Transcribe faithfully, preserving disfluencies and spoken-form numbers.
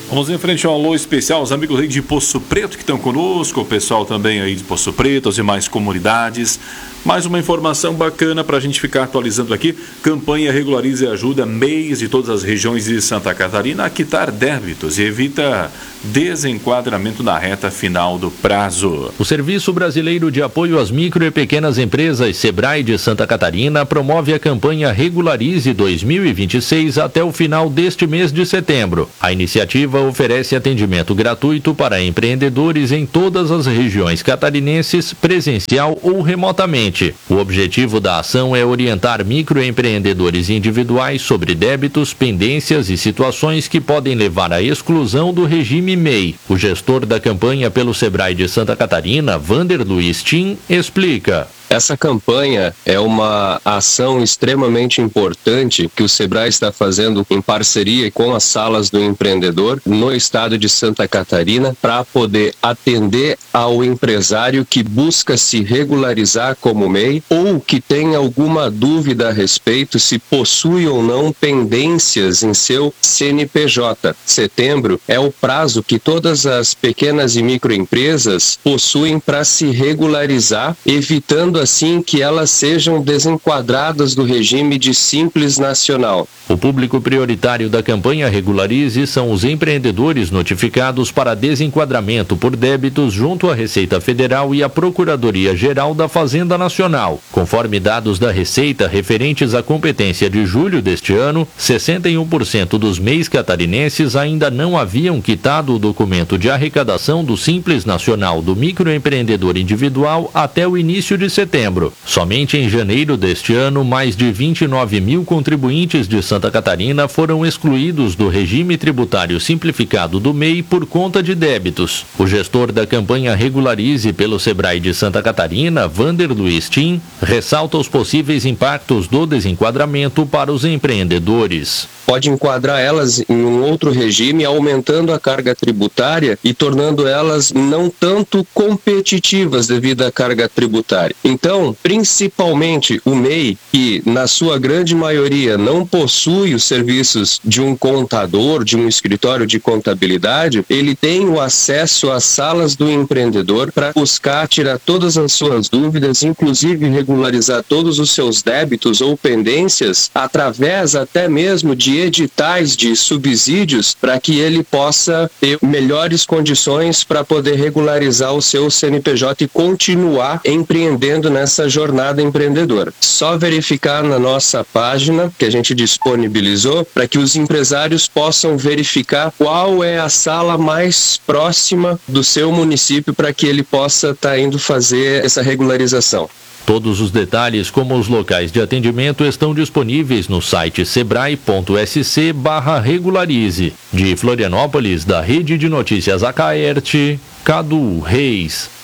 Vamos em frente ao alô especial, os amigos aí de Poço Preto que estão conosco, o pessoal também aí de Poço Preto, as demais comunidades. Mais uma informação bacana para a gente ficar atualizando aqui. Campanha Regularize e Ajuda M E Is de todas as regiões de Santa Catarina a quitar débitos e evita desenquadramento na reta final do prazo. O Serviço Brasileiro de Apoio às Micro e Pequenas Empresas, SEBRAE de Santa Catarina, promove a campanha Regularize dois mil e vinte e seis até o final deste mês de setembro. A iniciativa oferece atendimento gratuito para empreendedores em todas as regiões catarinenses, presencial ou remotamente. O objetivo da ação é orientar microempreendedores individuais sobre débitos, pendências e situações que podem levar à exclusão do regime M E I. O gestor da campanha pelo SEBRAE de Santa Catarina, Vander Luiz Tim, explica. Essa campanha é uma ação extremamente importante que o SEBRAE está fazendo em parceria com as salas do empreendedor no estado de Santa Catarina para poder atender ao empresário que busca se regularizar como M E I ou que tem alguma dúvida a respeito se possui ou não pendências em seu C N P J. Setembro é o prazo que todas as pequenas e microempresas possuem para se regularizar, evitando assim que elas sejam desenquadradas do regime de Simples Nacional. O público prioritário da campanha Regularize são os empreendedores notificados para desenquadramento por débitos junto à Receita Federal e à Procuradoria-Geral da Fazenda Nacional. Conforme dados da Receita referentes à competência de julho deste ano, sessenta e um por cento dos M E Is catarinenses ainda não haviam quitado o documento de arrecadação do Simples Nacional do microempreendedor individual até o início de setembro. Somente em janeiro deste ano, mais de vinte e nove mil contribuintes de Santa Catarina foram excluídos do regime tributário simplificado do M E I por conta de débitos. O gestor da campanha Regularize pelo SEBRAE de Santa Catarina, Vander Luiz Tim, ressalta os possíveis impactos do desenquadramento para os empreendedores. Pode enquadrar elas em um outro regime, aumentando a carga tributária e tornando elas não tanto competitivas devido à carga tributária. Então, principalmente o M E I, que na sua grande maioria não possui os serviços de um contador, de um escritório de contabilidade, ele tem o acesso às salas do empreendedor para buscar tirar todas as suas dúvidas, inclusive regularizar todos os seus débitos ou pendências, através até mesmo de editais de subsídios para que ele possa ter melhores condições para poder regularizar o seu C N P J e continuar empreendendo nessa jornada empreendedora. Só verificar na nossa página que a gente disponibilizou para que os empresários possam verificar qual é a sala mais próxima do seu município para que ele possa estar tá indo fazer essa regularização. Todos os detalhes, como os locais de atendimento, estão disponíveis no site sebrae ponto s c barra regularize. De Florianópolis, da Rede de Notícias Acaerte, Cadu Reis.